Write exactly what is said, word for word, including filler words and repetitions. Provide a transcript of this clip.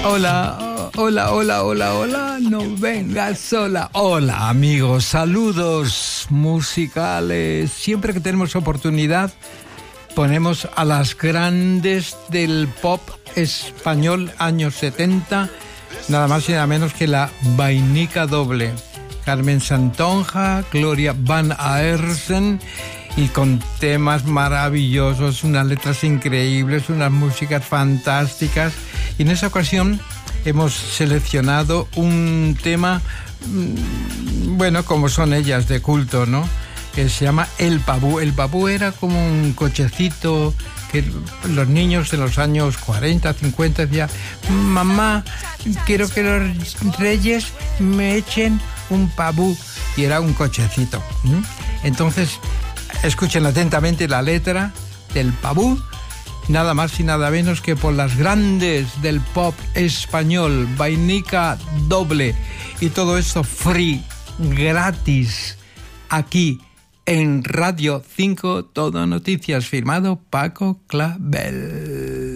Hola, hola, hola, hola, hola, no vengas sola. Hola, amigos, saludos musicales. Siempre que tenemos oportunidad, ponemos a las grandes del pop español años setenta, nada más y nada menos que la Vainica Doble. Carmen Santonja, Gloria Van Aersen, y con temas maravillosos, unas letras increíbles, unas músicas fantásticas. Y en esa ocasión hemos seleccionado un tema, bueno, como son ellas, de culto, ¿no?, que se llama El Pabú. El Pabú era como un cochecito que los niños de los años cuarenta, cincuenta decían: mamá, quiero que los reyes me echen un Pabú. Y era un cochecito. Entonces, escuchen atentamente la letra del Pabú, nada más y nada menos que por las grandes del pop español, Vainica Doble. Y todo esto free, gratis, aquí en Radio cinco, Todo Noticias, firmado Paco Clavel.